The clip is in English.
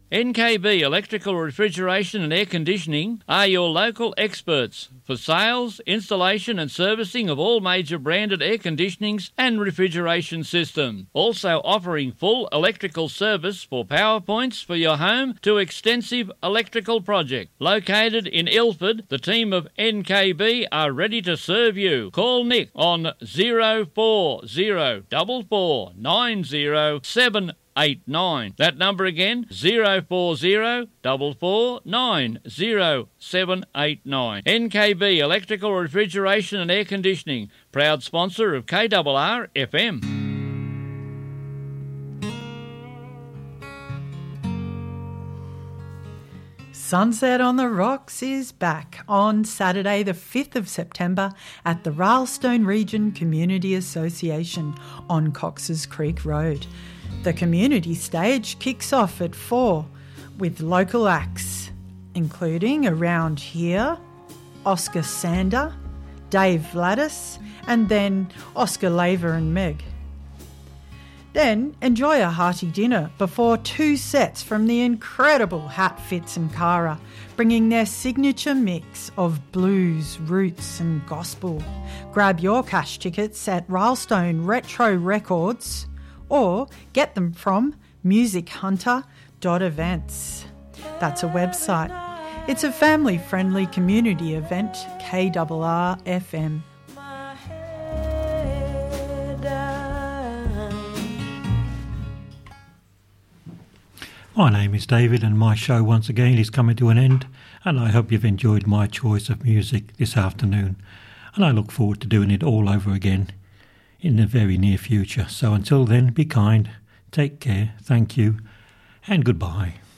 NKB Electrical Refrigeration and Air Conditioning are your local experts for sales, installation and servicing of all major branded air conditionings and refrigeration systems. Also offering full electrical service for power points for your home to extensive electrical project. Located in Ilford, the team of NKB are ready to serve you. Call Nick on 0404490789. That number again, 0404490789. NKB Electrical Refrigeration and Air Conditioning, proud sponsor of KRR FM. Sunset on the Rocks is back on Saturday the 5th of September at the Railstone Region Community Association on Cox's Creek Road. The community stage kicks off at 4 with local acts, including Around Here, Oscar Sander, Dave Vladis, and then Oscar Laver and Meg. Then enjoy a hearty dinner before 2 sets from the incredible Hat Fits and Cara, bringing their signature mix of blues, roots and gospel. Grab your cash tickets at Railstone Retro Records or get them from musichunter.events. That's a website. It's a family-friendly community event, KRR FM. My name is David and my show once again is coming to an end, and I hope you've enjoyed my choice of music this afternoon, and I look forward to doing it all over again in the very near future. So until then, be kind, take care, thank you, and goodbye.